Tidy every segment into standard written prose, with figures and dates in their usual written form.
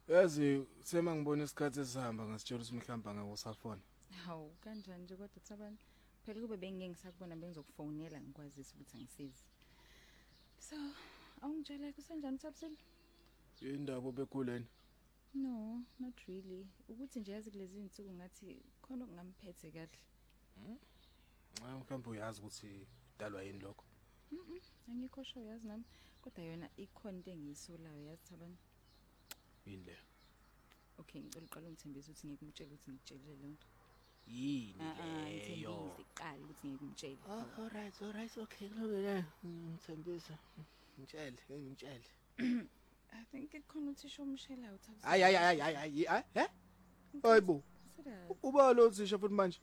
Yazi sema ngibona isikhathi esihamba ngasitshela ukuthi mhlamba ngakusafona. Hawu kanjani nje kodwa Thabani phela kube bengeke ngisakubona bengizokufonela ngikwazisa ukuthi angisizi. So awungitshela kusenjani Thabisile? Indaba bekuleni. No, not really. Ukuthi nje yazi kulezi insuku ngathi khona okungamphethe kahle. Mhlawumbe uyazi ukuthi udalwa yini lokho. Angikho sure yazi nami kodwa yona ikhona into engiyisolayo yazi Thabani. Yini le? Okay, ngicela uqala ungithembise ukuthi ngeke ngitshele ukuthi ngitshelile lonto. Yini Ngithembise leyo? iqala ukuthi ngeke ngitshele. Alright, okay, kulungile. Ngithembisa. Ngitshele. I think ikhona uthisha omshelayo Thabisile. Hayi, hayibo. Serious. Uba lo thisha futhi manje.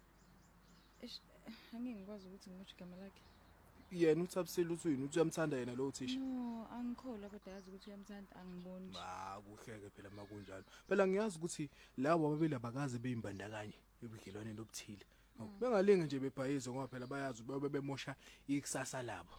Angeke ngikwazi ukuthi ngimusho igama lakhe. Yena uThabisile uthi uyini, uthi uyamthanda yena lo thisha. No, angikholwa kodwa yazi ukuthi uyamthanda angiboni nje. Kuhleke phela makunjalo. Phela ngiyazi ukuthi labo ababili abakaze beyimbandakanye ebudlelwaneni obuthile. Bengalinge nje bebhayize ngoba phela bayazi babe bemosha ikusasa labo.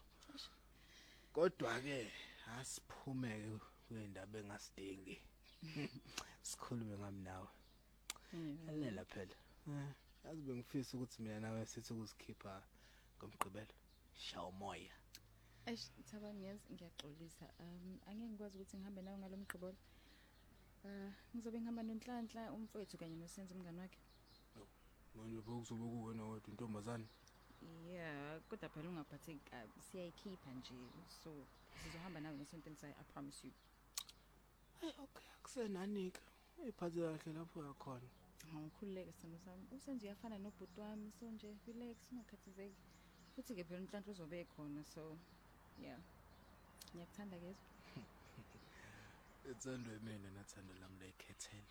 Kodwa ke asiphumeke kwendaba engasidingi. Sikhulume ngami nawe. Halela phela. Yazi bengifisa ukuthi mina nawe sithi ukusikhipha ngomgqibelo. Shaw moya. Thabani yazi ngiyaxolisa. Angeke ngikwazi ukuthi ngihambe nawe ngalomgqibelo. Ngizobe ngihamba noNhlanhla umfowethu kanye noSenzo umngane wakhe. Manje bokuzobe kuwena wedwa intombazane. Yeah, kodwa phela ungaphatheki kabi. Siyayikhipha nje. So, sizohamba nawe ngesonto elizayo, I promise you. Okay, akusenanika. Iphathe kahle lapho yakhona. Ngikhululeke sithando sami. USenzo uyafana nobhuti wami, so nje relax ungakhathazeki. Futhi ke phela uNhlanhla uzobe ekhona, so yeah. Ngiyakuthanda ke. Etsandwe mina nathando lami lekhethelo.